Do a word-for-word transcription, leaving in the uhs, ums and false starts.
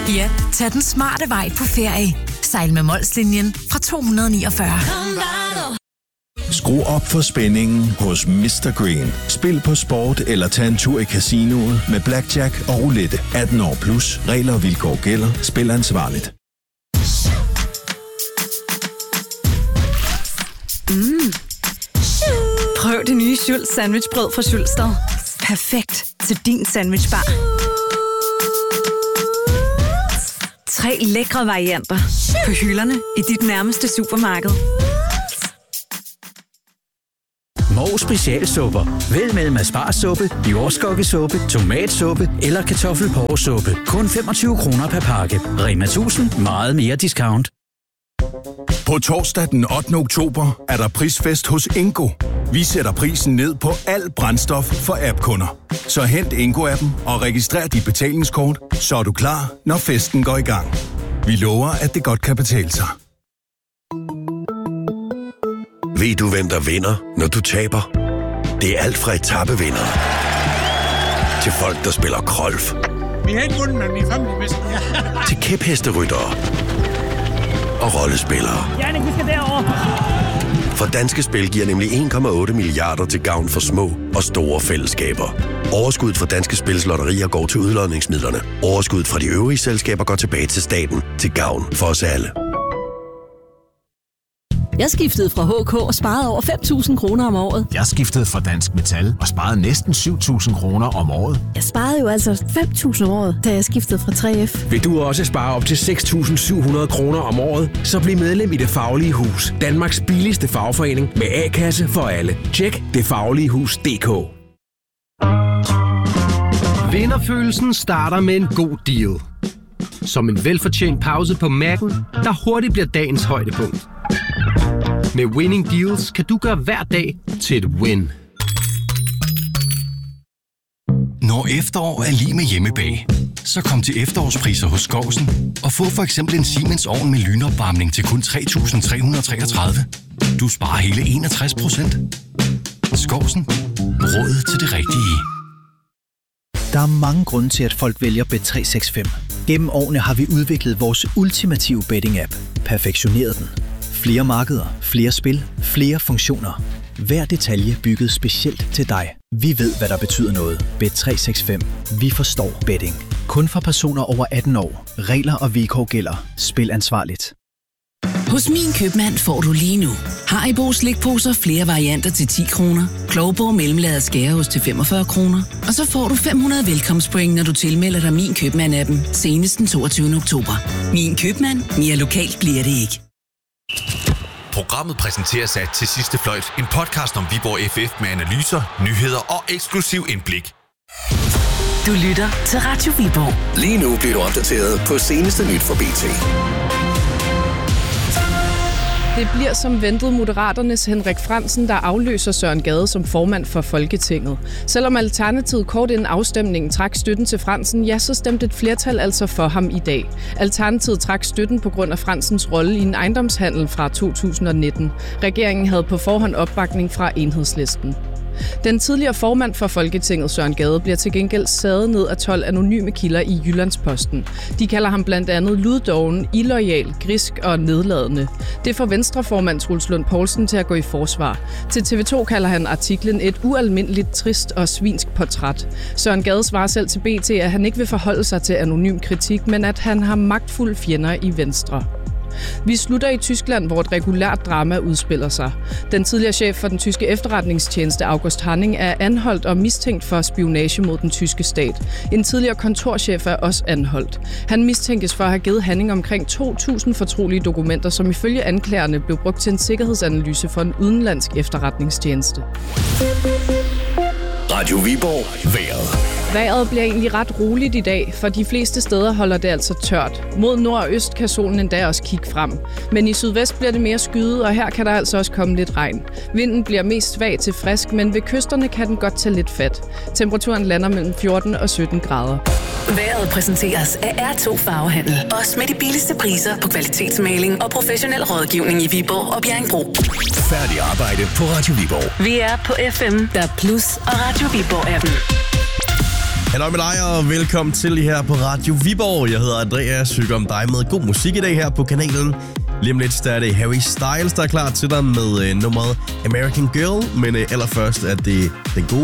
Ja, tag den smarte vej på ferie. Sejl med Molslinjen fra to hundrede niogfyrre. Skru op for spændingen hos mister Green. Spil på sport eller tag en tur i casinoet med blackjack og roulette. atten år plus. Regler og vilkår gælder. Spil ansvarligt. Mm. Prøv det nye Schultz sandwichbrød fra Schultzstad. Perfekt til din sandwichbar. Tre lækre varianter på hylderne i dit nærmeste supermarked. Moe specialsupper. Vælg mellem asparsuppe, jordskokkesuppe, tomatsuppe eller kartoffelporresuppe. Kun femogtyve kroner per pakke. Rema tusind. Meget mere discount. På torsdag den ottende oktober er der prisfest hos Ingo. Vi sætter prisen ned på al brændstof for app-kunder. Så hent Ingo-appen og registrer dit betalingskort, så er du klar, når festen går i gang. Vi lover, at det godt kan betale sig. Ved du, hvem der vinder, når du taber? Det er alt fra etapevindere til folk, der spiller golf. Vi har ikke vundet, men vi er familiemester. Til kæphesteryttere og rollespillere. Jannik, vi skal derover. For Danske Spil giver nemlig en komma otte milliarder til gavn for små og store fællesskaber. Overskuddet fra Danske Spils lotterier går til udlodningsmidlerne. Overskuddet fra de øvrige selskaber går tilbage til staten til gavn for os alle. Jeg skiftede fra H K og sparede over fem tusind kroner om året. Jeg skiftede fra Dansk Metal og sparede næsten syv tusind kroner om året. Jeg sparede jo altså fem tusind om året, da jeg skiftede fra tre F. Vil du også spare op til seks tusind syv hundrede kroner om året, så bliv medlem i Det Faglige Hus. Danmarks billigste fagforening med A-kasse for alle. Tjek det faglige hus punktum d k. Vinderfølelsen starter med en god deal. Som en velfortjent pause på Mac'en, der hurtigt bliver dagens højdepunkt. Med Winning Deals kan du gøre hver dag til et win. Når efterår er lige med hjemmebag, så kom til efterårspriser hos Skovsen og få for eksempel en Siemens ovn med lynopvarmning til kun tre tusind tre hundrede treogtredive. Du sparer hele enogtres procent. Skovsen. Råd til det rigtige. Der er mange grunde til, at folk vælger Bet tre seks fem. Gennem årene har vi udviklet vores ultimative betting-app. Perfektioneret den. Flere markeder, flere spil, flere funktioner. Hver detalje bygget specielt til dig. Vi ved, hvad der betyder noget. Bet tre seks fem. Vi forstår betting. Kun for personer over atten år. Regler og vilkår gælder. Spil ansvarligt. Hos Min Købmand får du lige nu Haribo slikposer flere varianter til ti kroner, Klovborg mellemlaget skæreost til femogfyrre kroner, og så får du fem hundrede velkomstpoint, når du tilmelder dig Min Købmand-appen senest den toogtyvende oktober. Min Købmand. Mere lokalt bliver det ikke. Programmet præsenteres af Til Sidste Fløjt, en podcast om Viborg F F med analyser, nyheder og eksklusiv indblik. Du lytter til Radio Viborg. Lige nu bliver du opdateret på seneste nyt fra B T. Det bliver som ventet Moderaternes Henrik Frandsen, der afløser Søren Gade som formand for Folketinget. Selvom Alternativet kort inden afstemningen trak støtten til Frandsen, ja, så stemte et flertal altså for ham i dag. Alternativet trak støtten på grund af Frandsens rolle i en ejendomshandel fra to tusind og nitten. Regeringen havde på forhånd opbakning fra Enhedslisten. Den tidligere formand for Folketinget, Søren Gade, bliver til gengæld saget ned af tolv anonyme kilder i Jyllandsposten. De kalder ham blandt andet luddoven, illoyal, grisk og nedladende. Det får Venstreformand Truls Lund Poulsen til at gå i forsvar. Til T V to kalder han artiklen et ualmindeligt trist og svinsk portræt. Søren Gade svarer selv til B T, at han ikke vil forholde sig til anonym kritik, men at han har magtfulde fjender i Venstre. Vi slutter i Tyskland, hvor et regulært drama udspiller sig. Den tidligere chef for den tyske efterretningstjeneste, August Hanning, er anholdt og mistænkt for spionage mod den tyske stat. En tidligere kontorchef er også anholdt. Han mistænkes for at have givet Hanning omkring to tusind fortrolige dokumenter, som ifølge anklagerne blev brugt til en sikkerhedsanalyse for en udenlandsk efterretningstjeneste. Radio Viborg. Vejret. Vejret bliver egentlig ret roligt i dag, for de fleste steder holder det altså tørt. Mod nord og øst kan solen endda også kigge frem. Men i sydvest bliver det mere skyet, og her kan der altså også komme lidt regn. Vinden bliver mest svag til frisk, men ved kysterne kan den godt tage lidt fat. Temperaturen lander mellem fjorten og sytten grader. Vejret præsenteres af R to Farvehandel. Også med de billigste priser på kvalitetsmaling og professionel rådgivning i Viborg og Bjerringbro. Færdig arbejde på Radio Viborg. Vi er på F M, der Plus og Radio Viborg appen. Hallo med dig, og velkommen til her på Radio Viborg. Jeg hedder Andreas, hygger om dig med god musik i dag her på kanalen. Lige om lidt, der er det Harry Styles, der er klar til dig med uh, nummeret American Girl. Men uh, allerførst er det den gode